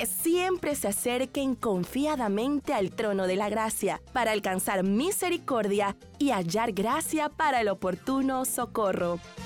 que siempre se acerquen confiadamente al trono de la gracia para alcanzar misericordia y hallar gracia para el oportuno socorro.